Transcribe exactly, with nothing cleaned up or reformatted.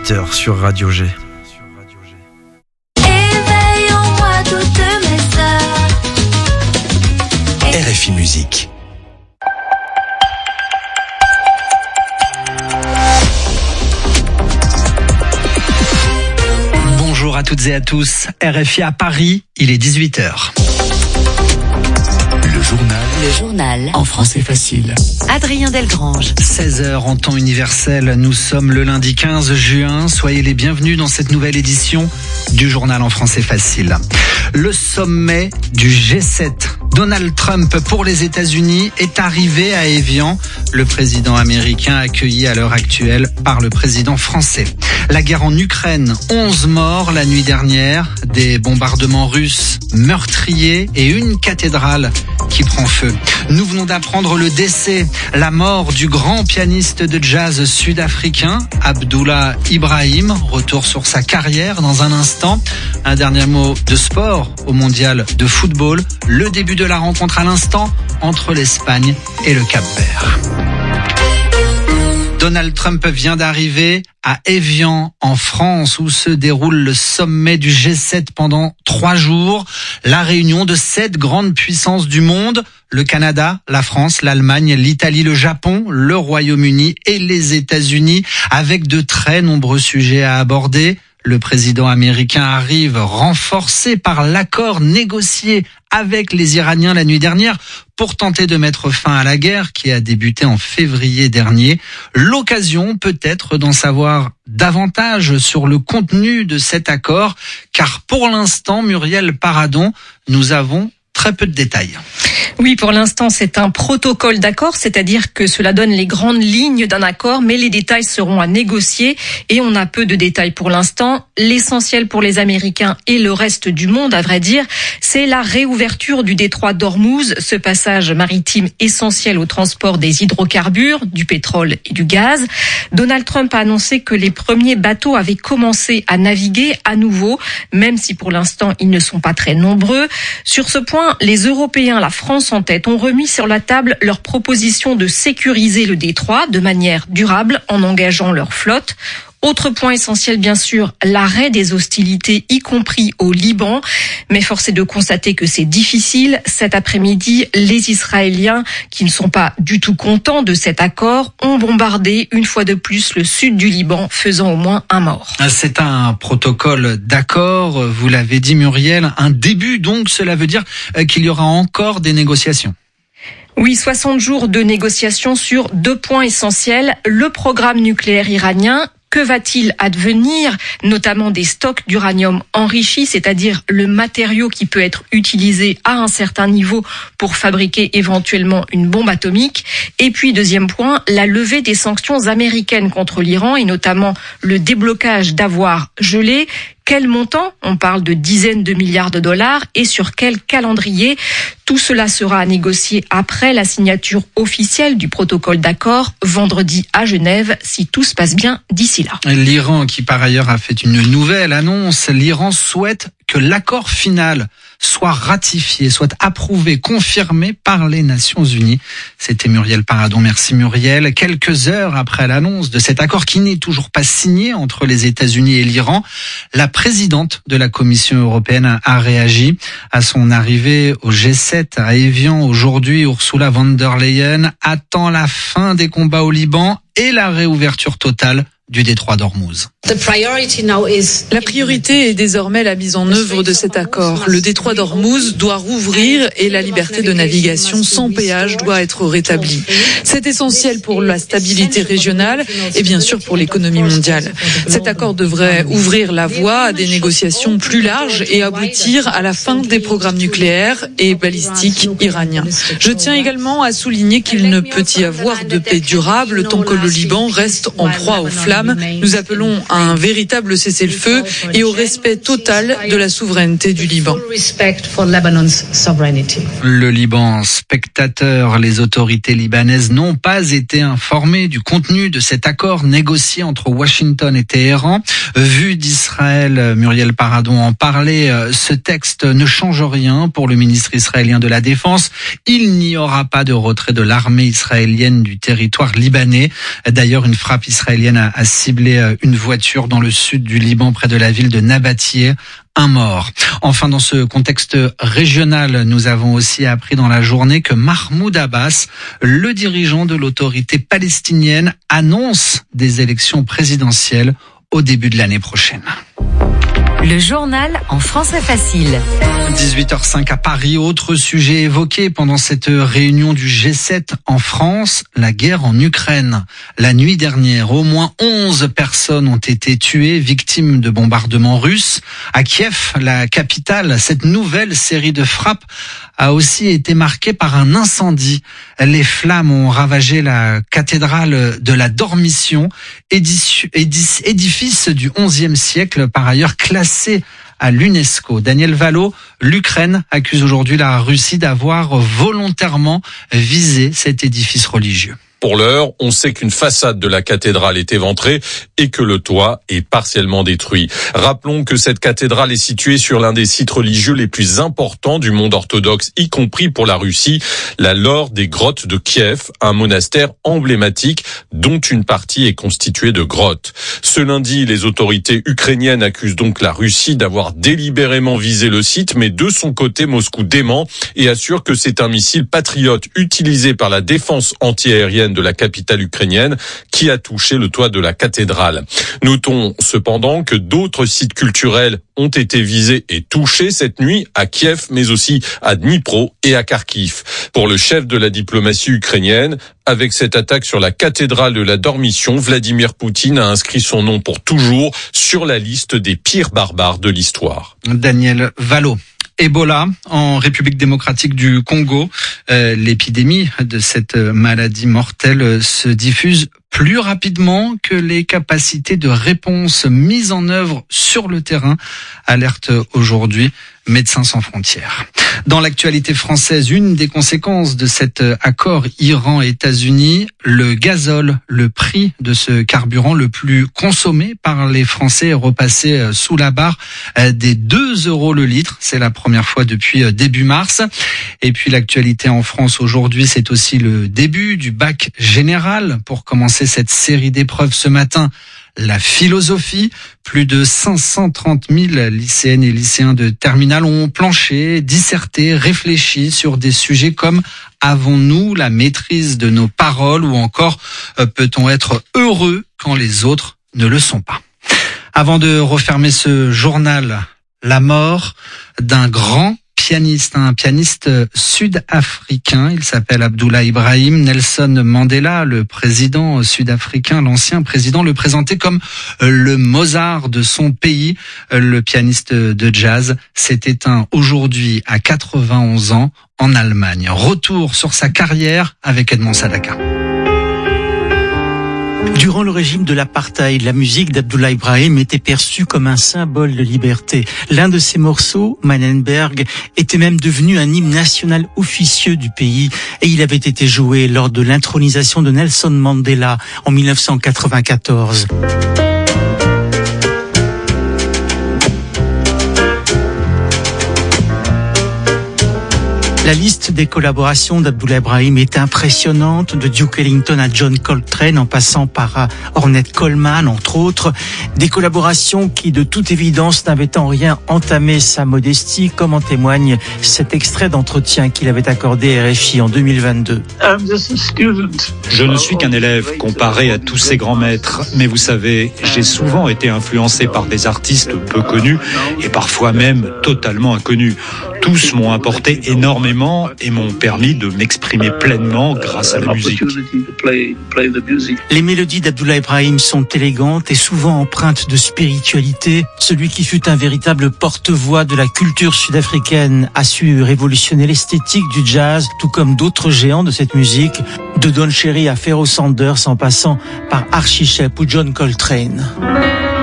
dix-huit heures sur Radio G. Éveille en moi toutes mes sœurs. R F I Musique. Bonjour à toutes et à tous, R F I à Paris, il est dix-huit heures. Le journal. Le journal. En français facile. Adrien Delgrange. seize heures en temps universel, nous sommes le lundi quinze juin. Soyez les bienvenus dans cette nouvelle édition du journal en français facile. Le sommet du G sept. Donald Trump pour les États-Unis est arrivé à Évian. Le président américain accueilli à l'heure actuelle par le président français. La guerre en Ukraine, onze morts la nuit dernière, des bombardements russes meurtriers et une cathédrale qui prend feu. Nous venons d'apprendre le décès, la mort du grand pianiste de jazz sud-africain, Abdullah Ibrahim. Retour sur sa carrière dans un instant. Un dernier mot de sport au mondial de football. Le début de la rencontre à l'instant entre l'Espagne et le Cap-Vert. Donald Trump vient d'arriver à Évian, en France, où se déroule le sommet du G sept pendant trois jours. La réunion de sept grandes puissances du monde, le Canada, la France, l'Allemagne, l'Italie, le Japon, le Royaume-Uni et les États-Unis, avec de très nombreux sujets à aborder. Le président américain arrive renforcé par l'accord négocié avec les Iraniens la nuit dernière pour tenter de mettre fin à la guerre qui a débuté en février dernier. L'occasion peut-être d'en savoir davantage sur le contenu de cet accord, car pour l'instant, Muriel Paradon, nous avons très peu de détails. Oui, pour l'instant, c'est un protocole d'accord, c'est-à-dire que cela donne les grandes lignes d'un accord, mais les détails seront à négocier et on a peu de détails pour l'instant. L'essentiel pour les Américains et le reste du monde, à vrai dire, c'est la réouverture du détroit d'Ormuz, ce passage maritime essentiel au transport des hydrocarbures, du pétrole et du gaz. Donald Trump a annoncé que les premiers bateaux avaient commencé à naviguer à nouveau, même si pour l'instant ils ne sont pas très nombreux. Sur ce point, les Européens, la France en tête, ont remis sur la table leur proposition de sécuriser le détroit de manière durable en engageant leur flotte. Autre point essentiel, bien sûr, l'arrêt des hostilités, y compris au Liban. Mais force est de constater que c'est difficile. Cet après-midi, les Israéliens, qui ne sont pas du tout contents de cet accord, ont bombardé une fois de plus le sud du Liban, faisant au moins un mort. C'est un protocole d'accord, vous l'avez dit Muriel, un début donc, cela veut dire qu'il y aura encore des négociations. Oui, soixante jours de négociations sur deux points essentiels. Le programme nucléaire iranien. Que va-t-il advenir, notamment des stocks d'uranium enrichi, c'est-à-dire le matériau qui peut être utilisé à un certain niveau pour fabriquer éventuellement une bombe atomique. Et puis, deuxième point, la levée des sanctions américaines contre l'Iran et notamment le déblocage d'avoirs gelés. Quel montant ? On parle de dizaines de milliards de dollars et sur quel calendrier ? Tout cela sera à négocier après la signature officielle du protocole d'accord vendredi à Genève, si tout se passe bien d'ici là. L'Iran, qui par ailleurs a fait une nouvelle annonce, l'Iran souhaite que l'accord final soit ratifié, soit approuvé, confirmé par les Nations Unies. C'était Muriel Paradon. Merci Muriel. Quelques heures après l'annonce de cet accord qui n'est toujours pas signé entre les États-Unis et l'Iran, la présidente de la Commission européenne a réagi à son arrivée au G sept à Évian. Aujourd'hui, Ursula von der Leyen attend la fin des combats au Liban et la réouverture totale du détroit d'Ormuz. La priorité est désormais la mise en œuvre de cet accord. Le détroit d'Ormuz doit rouvrir et la liberté de navigation sans péage doit être rétablie. C'est essentiel pour la stabilité régionale et bien sûr pour l'économie mondiale. Cet accord devrait ouvrir la voie à des négociations plus larges et aboutir à la fin des programmes nucléaires et balistiques iraniens. Je tiens également à souligner qu'il ne peut y avoir de paix durable tant que le Liban reste en proie aux flammes. Nous appelons à un véritable cessez-le-feu et au respect total de la souveraineté du Liban. Le Liban spectateur, les autorités libanaises n'ont pas été informées du contenu de cet accord négocié entre Washington et Téhéran. Vu d'Israël, Muriel Paradon en parlait, ce texte ne change rien pour le ministre israélien de la Défense. Il n'y aura pas de retrait de l'armée israélienne du territoire libanais. D'ailleurs, une frappe israélienne a a ciblé une voiture dans le sud du Liban, près de la ville de Nabatieh. Un mort. Enfin, dans ce contexte régional, nous avons aussi appris dans la journée que Mahmoud Abbas, le dirigeant de l'autorité palestinienne, annonce des élections présidentielles au début de l'année prochaine. Le journal en français facile. dix-huit heures cinq à Paris. Autre sujet évoqué pendant cette réunion du G sept en France, la guerre en Ukraine. La nuit dernière, au moins onze personnes ont été tuées, victimes de bombardements russes. À Kiev, la capitale, cette nouvelle série de frappes a aussi été marquée par un incendie. Les flammes ont ravagé la cathédrale de la Dormition, édifice du onzième siècle, par ailleurs classé à l'UNESCO. Daniel Valo, l'Ukraine accuse aujourd'hui la Russie d'avoir volontairement visé cet édifice religieux. Pour l'heure, on sait qu'une façade de la cathédrale est éventrée et que le toit est partiellement détruit. Rappelons que cette cathédrale est située sur l'un des sites religieux les plus importants du monde orthodoxe, y compris pour la Russie, la Laure des grottes de Kiev, un monastère emblématique dont une partie est constituée de grottes. Ce lundi, les autorités ukrainiennes accusent donc la Russie d'avoir délibérément visé le site, mais de son côté, Moscou dément et assure que c'est un missile patriote utilisé par la défense antiaérienne de la capitale ukrainienne qui a touché le toit de la cathédrale. Notons cependant que d'autres sites culturels ont été visés et touchés cette nuit à Kiev, mais aussi à Dnipro et à Kharkiv. Pour le chef de la diplomatie ukrainienne, avec cette attaque sur la cathédrale de la Dormition, Vladimir Poutine a inscrit son nom pour toujours sur la liste des pires barbares de l'histoire. Daniel Valo. Ebola en République démocratique du Congo. Euh, l'épidémie de cette maladie mortelle se diffuse plus rapidement que les capacités de réponse mises en œuvre sur le terrain, alerte aujourd'hui Médecins sans frontières. Dans l'actualité française, une des conséquences de cet accord Iran-États-Unis, le gazole, le prix de ce carburant le plus consommé par les Français est repassé sous la barre des deux euros le litre. C'est la première fois depuis début mars. Et puis l'actualité en France aujourd'hui, c'est aussi le début du bac général. Pour commencer cette série d'épreuves ce matin, la philosophie, plus de cinq cent trente mille lycéennes et lycéens de terminale ont planché, disserté, réfléchi sur des sujets comme « Avons-nous la maîtrise de nos paroles ?» ou encore euh, « Peut-on être heureux quand les autres ne le sont pas ?» Avant de refermer ce journal, la mort d'un grand pianiste, un pianiste sud-africain. Il s'appelle Abdoulaye Ibrahim. Nelson Mandela, le président sud-africain, l'ancien président, le présentait comme le Mozart de son pays. Le pianiste de jazz s'est éteint aujourd'hui à quatre-vingt-onze ans en Allemagne. Retour sur sa carrière avec Edmond Sadaka. Durant le régime de l'apartheid, la musique d'Abdoulaye Ibrahim était perçue comme un symbole de liberté. L'un de ses morceaux, Manenberg, était même devenu un hymne national officieux du pays et il avait été joué lors de l'intronisation de Nelson Mandela en mille neuf cent quatre-vingt-quatorze. La liste des collaborations d'Abdoulaye Ibrahim est impressionnante, de Duke Ellington à John Coltrane, en passant par Ornette Coleman, entre autres. Des collaborations qui, de toute évidence, n'avaient en rien entamé sa modestie, comme en témoigne cet extrait d'entretien qu'il avait accordé à R F I en deux mille vingt-deux. Je ne suis qu'un élève comparé à tous ces grands maîtres, mais vous savez, j'ai souvent été influencé par des artistes peu connus et parfois même totalement inconnus. Tous m'ont apporté énormément et m'ont permis de m'exprimer pleinement grâce à la musique. Les mélodies d'Abdoulaye Ibrahim sont élégantes et souvent empreintes de spiritualité. Celui qui fut un véritable porte-voix de la culture sud-africaine a su révolutionner l'esthétique du jazz, tout comme d'autres géants de cette musique, de Don Cherry à Pharoah Sanders en passant par Archie Shepp ou John Coltrane.